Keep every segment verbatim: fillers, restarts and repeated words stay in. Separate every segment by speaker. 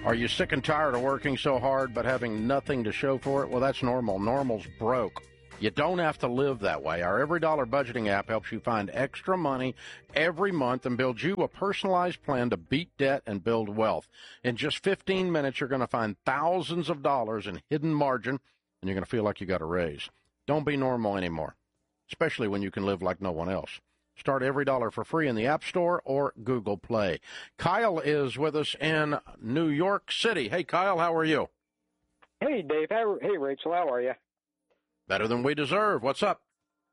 Speaker 1: Are you sick and tired of working so hard but having nothing to show for it? Well, that's normal. Normal's broke. You don't have to live that way. Our Every Dollar budgeting app helps you find extra money every month and builds you a personalized plan to beat debt and build wealth. In just fifteen minutes, you're going to find thousands of dollars in hidden margin, and you're going to feel like you got a raise. Don't be normal anymore, especially when you can live like no one else. Start Every Dollar for free in the App Store or Google Play. Kyle is with us in New York City. Hey, Kyle, how are you?
Speaker 2: Hey, Dave. Hey, Rachel. How are you?
Speaker 1: Better than we deserve. What's up?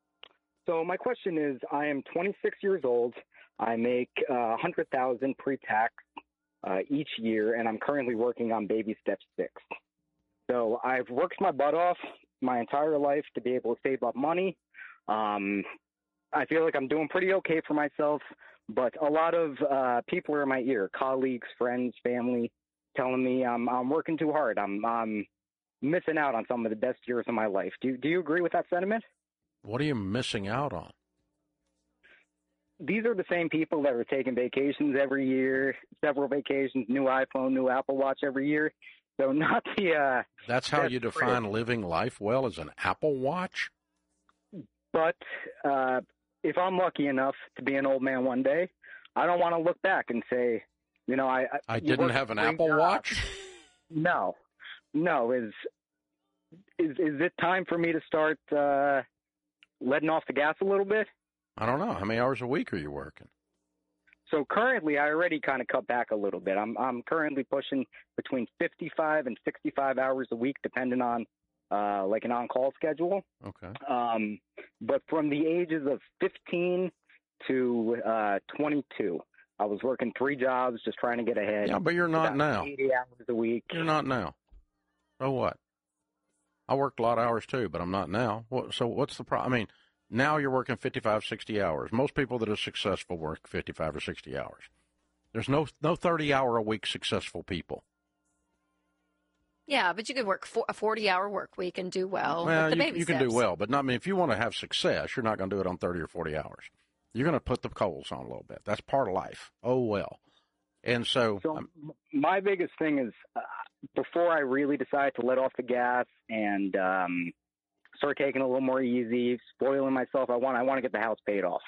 Speaker 2: So my question is, I am twenty-six years old. I make uh, one hundred thousand dollars pre-tax uh, each year, and I'm currently working on baby step six. So I've worked my butt off my entire life to be able to save up money. Um, I feel like I'm doing pretty okay for myself, but a lot of uh, people are in my ear, colleagues, friends, family, telling me I'm, I'm working too hard. I'm, I'm missing out on some of the best years of my life. Do, do you agree with that sentiment?
Speaker 1: What are you missing out on?
Speaker 2: These are the same people that are taking vacations every year, several vacations, new iPhone, new Apple Watch every year. So not the... Uh,
Speaker 1: That's how you define it. Living life well, as an Apple Watch?
Speaker 2: But uh, if I'm lucky enough to be an old man one day, I don't want to look back and say, you know, I... I,
Speaker 1: I didn't have an Apple job. Watch?
Speaker 2: No. No. Is, is, is it time for me to start uh, letting off the gas a little bit?
Speaker 1: I don't know. How many hours a week are you working?
Speaker 2: So currently, I already kind of cut back a little bit. I'm I'm currently pushing between fifty-five and sixty-five hours a week, depending on uh, like an on-call schedule.
Speaker 1: Okay.
Speaker 2: Um, but from the ages of fifteen to uh, twenty-two, I was working three jobs, just trying to get ahead.
Speaker 1: Yeah, but you're not now.
Speaker 2: eighty hours a week.
Speaker 1: You're not now. So what? I worked a lot of hours too, but I'm not now. So what's the problem? I mean, now you're working fifty-five, sixty hours. Most people that are successful work fifty-five or sixty hours. There's no no thirty-hour-a-week successful people.
Speaker 3: Yeah, but you could work for, a forty-hour work week and do well,
Speaker 1: well
Speaker 3: with the
Speaker 1: you,
Speaker 3: baby
Speaker 1: you
Speaker 3: steps.
Speaker 1: can do well, but not, I mean, if you want to have success, you're not going to do it on thirty or forty hours. You're going to put the coals on a little bit. That's part of life. Oh, well. And so...
Speaker 2: so
Speaker 1: um,
Speaker 2: my biggest thing is, uh, before I really decide to let off the gas and... Um, start taking it a little more easy, spoiling myself. I want I want to get the house paid off.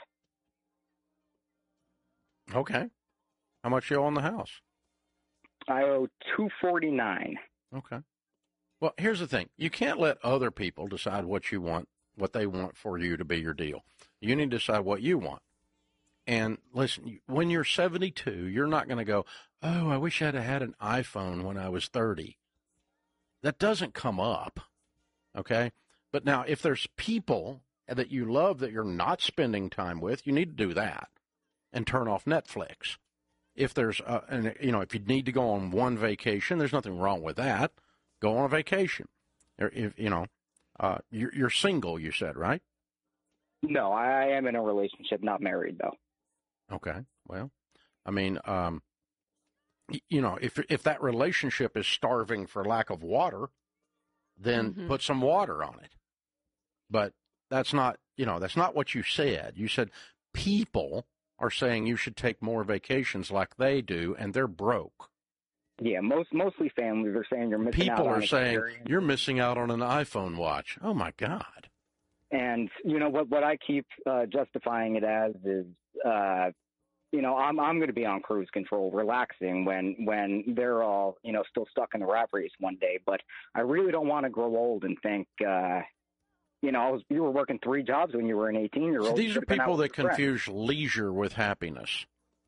Speaker 1: Okay. How much you owe on the house?
Speaker 2: I owe two forty-nine.
Speaker 1: Okay. Well, here's the thing. You can't let other people decide what you want, what they want for you to be your deal. You need to decide what you want. And listen, when you're seventy-two, you're not going to go, oh, I wish I'd have had an iPhone when I was thirty. That doesn't come up. Okay? But now, if there's people that you love that you're not spending time with, you need to do that and turn off Netflix. If there's, uh, and you know, if you need to go on one vacation, there's nothing wrong with that. Go on a vacation. Or if you know, uh, you're, you're single, you said, right?
Speaker 2: No, I am in a relationship, not married though.
Speaker 1: Okay. Well, I mean, um, you know, if if that relationship is starving for lack of water, then mm-hmm. put some water on it. But that's not, you know, that's not what you said. You said people are saying you should take more vacations like they do, and they're broke.
Speaker 2: Yeah, most mostly families are saying you're missing
Speaker 1: people
Speaker 2: out on
Speaker 1: are saying
Speaker 2: experience.
Speaker 1: You're missing out on an iPhone watch. Oh, my God.
Speaker 2: And, you know, what, what I keep uh, justifying it as is, uh, you know, I'm I'm going to be on cruise control, relaxing when when they're all, you know, still stuck in the rat race one day. But I really don't want to grow old and think, uh, you know, I was, you were working three jobs when you were an eighteen-year-old.
Speaker 1: So these are people that confuse leisure with happiness.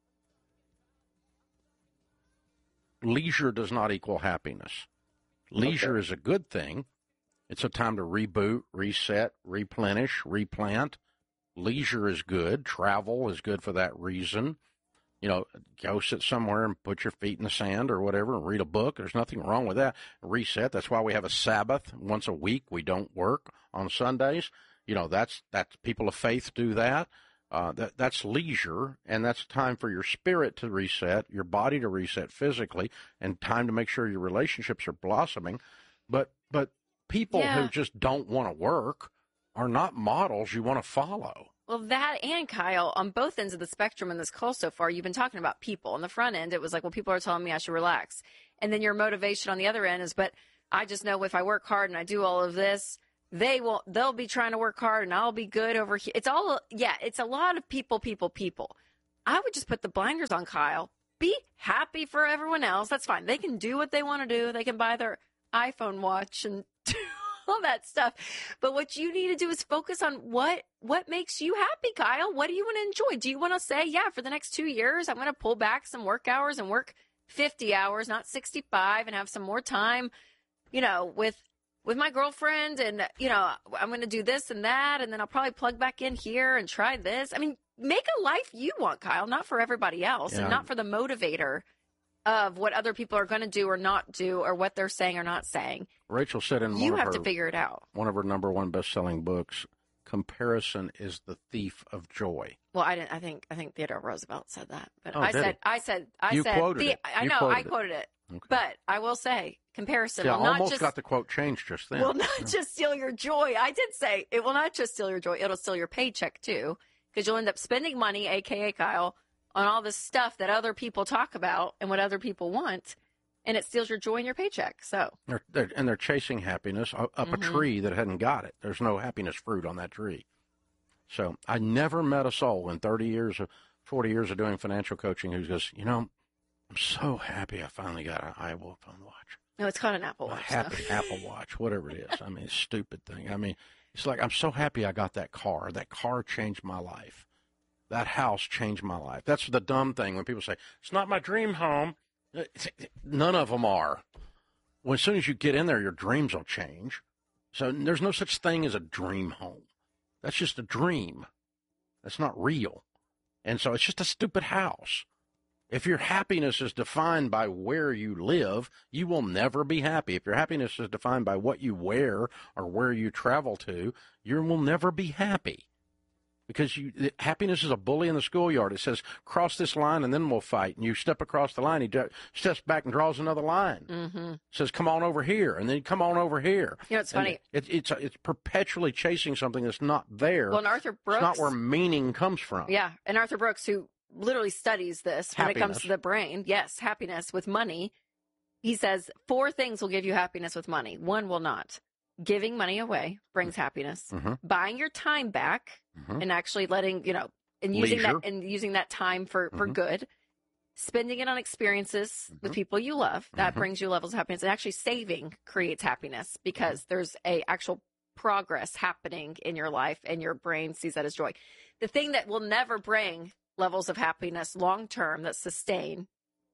Speaker 1: Leisure does not equal happiness. Leisure okay. is a good thing. It's a time to reboot, reset, replenish, replant. Leisure is good. Travel is good for that reason. You know, go sit somewhere and put your feet in the sand or whatever and read a book. There's nothing wrong with that. Reset. That's why we have a Sabbath once a week. We don't work on Sundays. You know, that's that's people of faith do that. Uh, that that's leisure, and that's time for your spirit to reset, your body to reset physically, and time to make sure your relationships are blossoming. But but people
Speaker 3: yeah.
Speaker 1: who just don't want to work are not models you want to follow.
Speaker 3: Well, that and Kyle, on both ends of the spectrum in this call so far, you've been talking about people. On the front end, it was like, well, people are telling me I should relax. And then your motivation on the other end is, but I just know if I work hard and I do all of this, they will, they'll be trying to work hard and I'll be good over here. It's all, yeah, it's a lot of people, people, people. I would just put the blinders on, Kyle. Be happy for everyone else. That's fine. They can do what they want to do. They can buy their iPhone watch and do all that stuff. But what you need to do is focus on what what makes you happy, Kyle. What do you want to enjoy? Do you want to say, yeah, for the next two years, I'm going to pull back some work hours and work fifty hours, not sixty-five, and have some more time, you know, with with my girlfriend, and, you know, I'm going to do this and that, and then I'll probably plug back in here and try this. I mean, make a life you want, Kyle, not for everybody else,
Speaker 1: Yeah.
Speaker 3: and not for the motivator of what other people are going to do or not do, or what they're saying or not saying.
Speaker 1: Rachel said in
Speaker 3: You
Speaker 1: one
Speaker 3: have
Speaker 1: of her,
Speaker 3: to figure it out.
Speaker 1: one of her number one best-selling books, comparison is the thief of joy.
Speaker 3: Well, I didn't. I think I think Theodore Roosevelt said that, but
Speaker 1: Oh,
Speaker 3: I
Speaker 1: did
Speaker 3: said,
Speaker 1: he?
Speaker 3: I said, I
Speaker 1: You
Speaker 3: said,
Speaker 1: quoted
Speaker 3: the,
Speaker 1: it.
Speaker 3: I
Speaker 1: You
Speaker 3: know,
Speaker 1: quoted
Speaker 3: I
Speaker 1: it.
Speaker 3: quoted it,
Speaker 1: Okay.
Speaker 3: but I will say, comparison
Speaker 1: Yeah, I
Speaker 3: will not
Speaker 1: almost
Speaker 3: just
Speaker 1: got the quote changed just then.
Speaker 3: will not just steal your joy. I did say it will not just steal your joy; it'll steal your paycheck too, because you'll end up spending money, aka Kyle, on all this stuff that other people talk about and what other people want, and it steals your joy and your paycheck. So
Speaker 1: They're, they're, and they're chasing happiness up up
Speaker 3: Mhm.
Speaker 1: a tree that hadn't got it. There's no happiness fruit on that tree. So I never met a soul in thirty years, of, forty years of doing financial coaching who goes, you know, I'm so happy I finally got an iPhone watch.
Speaker 3: no, it's called an Apple
Speaker 1: A
Speaker 3: Watch.
Speaker 1: happy Apple Watch, whatever it is. I mean, stupid thing. I mean, it's like, I'm so happy I got that car. That car changed my life. That house changed my life. That's the dumb thing when people say, it's not my dream home. None of them are. Well, as soon as you get in there, your dreams will change. So there's no such thing as a dream home. That's just a dream. That's not real. And so it's just a stupid house. If your happiness is defined by where you live, you will never be happy. If your happiness is defined by what you wear or where you travel to, you will never be happy. Because you, happiness is a bully in the schoolyard. It says, cross this line and then we'll fight. And you step across the line, he d- steps back and draws another line.
Speaker 3: Mm-hmm.
Speaker 1: Says, come on over here. And then come on over here.
Speaker 3: You know, it's
Speaker 1: And
Speaker 3: funny.
Speaker 1: It, it's, it's perpetually chasing something that's not there.
Speaker 3: Well, and Arthur Brooks.
Speaker 1: It's not where meaning comes from.
Speaker 3: Yeah, and Arthur Brooks, who literally studies this when it comes
Speaker 1: Happiness.
Speaker 3: to the brain, yes, happiness with money. He says four things will give you happiness with money. One will not. Giving money away brings happiness.
Speaker 1: Mhm.
Speaker 3: Buying your time back
Speaker 1: Mhm.
Speaker 3: and actually letting, you know, and using
Speaker 1: Leisure.
Speaker 3: that and using that time for, for
Speaker 1: Mhm.
Speaker 3: good. Spending it on experiences with people you love. That
Speaker 1: Mhm.
Speaker 3: brings you levels of happiness. And actually saving creates happiness because there's a actual progress happening in your life and your brain sees that as joy. The thing that will never bring levels of happiness long term that sustain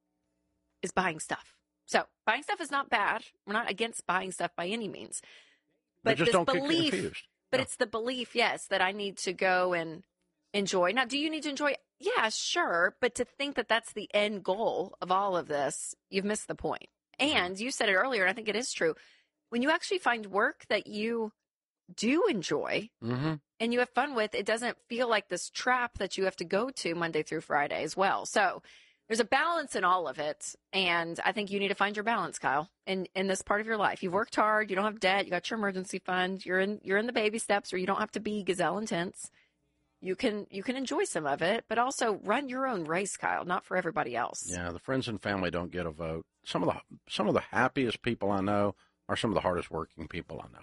Speaker 3: is buying stuff. So buying stuff is not bad. We're not against buying stuff by any means. But
Speaker 1: just
Speaker 3: this
Speaker 1: don't get
Speaker 3: belief,
Speaker 1: confused.
Speaker 3: but
Speaker 1: No.
Speaker 3: it's the belief, yes, that I need to go and enjoy. Now, do you need to enjoy? Yeah, sure. But to think that that's the end goal of all of this, you've missed the point. And you said it earlier, and I think it is true. When you actually find work that you do enjoy
Speaker 1: Mm-hmm.
Speaker 3: and you have fun with, it doesn't feel like this trap that you have to go to Monday through Friday as well. So there's a balance in all of it. And I think you need to find your balance, Kyle, in, in this part of your life. You've worked hard. You don't have debt. You got your emergency fund. You're in, you're in the baby steps where you don't have to be gazelle intense. You can, you can enjoy some of it, but also run your own race, Kyle, not for everybody else.
Speaker 1: Yeah, the friends and family don't get a vote. Some of the some of the happiest people I know are some of the hardest working people I know.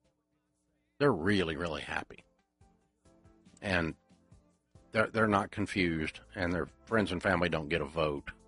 Speaker 1: They're really, really happy. And they're they're not confused, and their friends and family don't get a vote.